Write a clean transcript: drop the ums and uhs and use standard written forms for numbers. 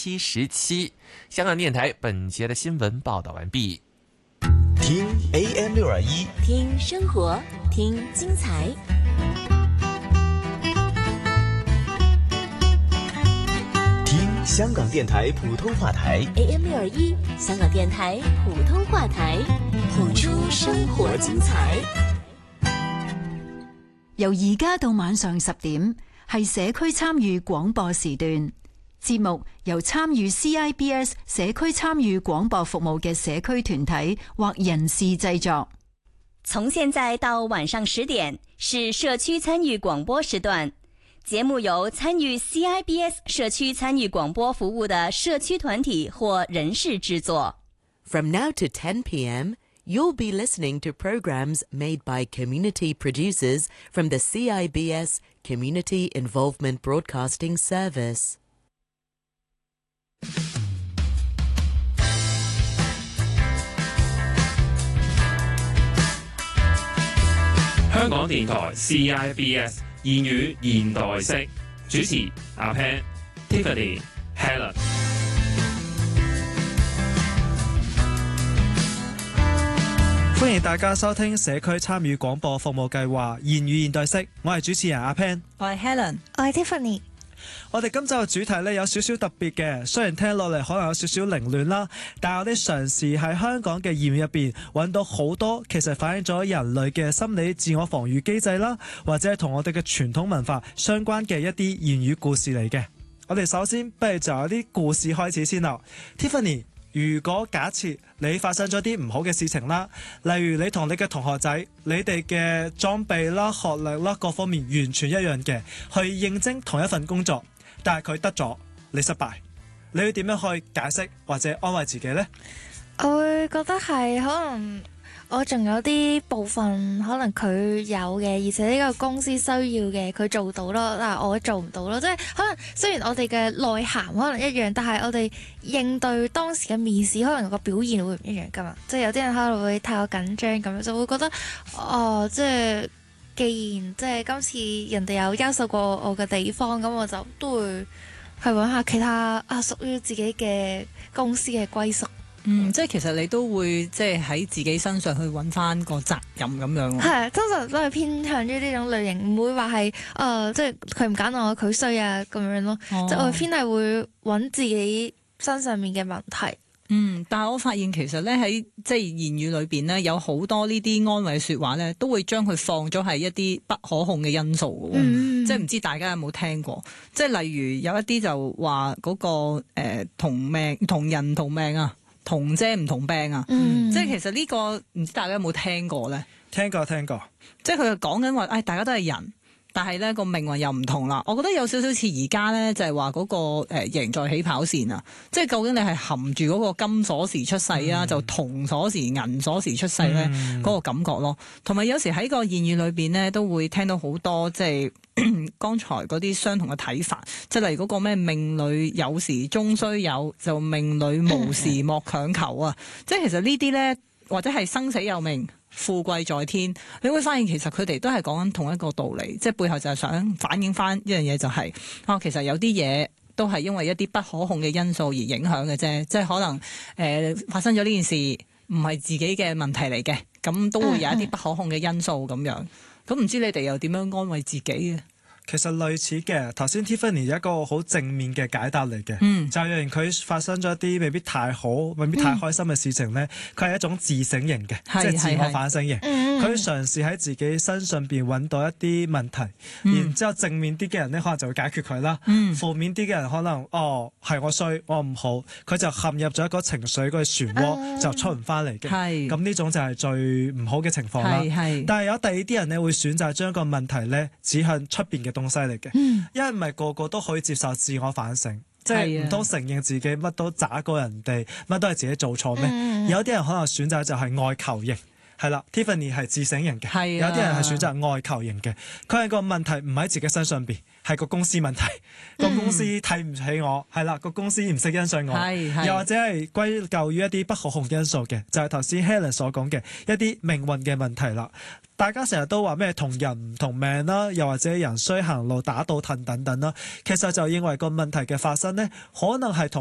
1717。香港電台本節的新聞報道完畢。 聽 AM621， 聽生活，聽精彩。 聽香港電台普通話台 AM621，香港電台普通話台，譜出生活精彩。 由而家到晚上10點，係社區參與廣播時段。節目由參與 CIBS 社區參與廣播服務嘅社區團體或人士製作。 從現在到晚上10點是社區參與廣播時段，節目由參與 CIBS 社區參與廣播服務的社區團體或人士製作。 From now to 10 p.m., you'll be listening to programs made by community producers from the CIBS Community Involvement Broadcasting Service. 香港電台 CIBS 言語現代式，主持阿 Pan、Tiffany、Helen。 歡迎大家收聽社區參與廣播服務計劃言語現代式，我係主持人阿 Pan， 我係 Helen， 我係 Tiffany。 我哋今集嘅主題呢有少少特別嘅，雖然聽落嚟可能有少少凌亂啦，但係我哋嘗試喺香港嘅言語入邊揾到好多其實反映咗人類嘅心理自我防禦機制啦，或者係同我哋嘅傳統文化相關嘅一啲言語故事嚟嘅。我哋首先不如就有啲故事開始先啦。 Tiffany， 如果假設你發生咗啲唔好嘅事情啦，例如你同你嘅同學仔，你哋嘅裝備啦、學歷啦各方面完全一樣嘅，去應徵同一份工作，但係佢得咗，你失敗，你會點樣去解釋或者安慰自己呢？ 我會覺得係可能我仲有啲部分可能佢有嘅，而且呢個公司需要嘅佢做到咯，但係我做唔到咯。即係可能雖然我哋嘅內涵可能一樣，但係我哋應對當時嘅面試可能個表現會唔一樣噶嘛。即係有啲人可能會太過緊張咁樣，就會覺得即係既然即係今次人哋有優秀過我嘅地方，咁我就都會去揾下其他屬於自己嘅公司嘅歸屬。 即係其實你都會即係喺自己身上去揾翻個責任咁樣。 係，通常都係偏向於呢種類型，唔會話係即係佢唔揀我，佢衰啊咁樣咯。即係我偏係會揾自己身上面嘅問題。 但係我發現其實咧喺即係言語裏邊咧，有好多呢啲安慰説話咧，都會將佢放咗係一啲不可控嘅因素嘅。即係唔知大家有冇聽過？即係例如有一啲就話嗰個同人同命啊。同啫唔同病啊！即係其實呢個唔知大家有冇聽過咧？ 聽過。 即係佢講緊話，大家都係人，但係咧個命運又唔同啦。我覺得有少少似而家咧，就係話嗰個贏在起跑線啊！即係究竟你係含住嗰個金鎖匙出世啊，就銅鎖匙、銀鎖匙出世咧，嗰個感覺咯。同埋有時喺個言語裏邊咧，都會聽到好多即係剛才嗰啲相同嘅睇法，即係例如嗰個咩命裏有時終須有，就命裏無時莫強求啊！即係其實呢啲咧，或者係生死有命，富貴在天，你會發現其實佢哋都係講緊同一個道理，即係背後就係想反映翻一樣嘢，就係其實有啲嘢都係因為一啲不可控嘅因素而影響嘅啫，即係可能發生咗呢件事唔係自己嘅問題嚟嘅，咁都會有一啲不可控嘅因素咁樣。咁唔知你哋又點樣安慰自己嘅？ 其實類似嘅，頭先 Tiffany 有一個好正面嘅解答嚟嘅，就係有人佢發生咗一啲未必太好、未必太開心嘅事情咧，佢係一種自省型嘅，即係自我反省型。佢嘗試喺自己身上邊揾到一啲問題，然之後正面啲嘅人咧，可能就會解決佢啦。負面啲嘅人可能係我衰，我唔好，佢就陷入咗一個情緒嗰個漩渦，就出唔翻嚟嘅。咁呢種就係最唔好嘅情況啦。但係有第二啲人咧，會選擇將個問題咧指向出邊嘅東西嚟嘅，因為唔係個個都可以接受自我反省，即係唔通承認自己乜都渣過人哋，乜都係自己做錯咩？有啲人可能選擇就係外求型。係啦 ，Tiffany 係自省型嘅，有啲人係選擇外求型嘅。佢係個問題唔喺自己身上邊，係個公司問題。個公司睇唔起我，係啦，個公司唔識欣賞我，又或者係歸咎於一啲不可控因素嘅，就係頭先 Helen 所講嘅一啲命運嘅問題啦。大家成日都話咩同人唔同命啦，又或者人衰行路打倒褪等等啦，其實就認為個問題嘅發生呢，可能係同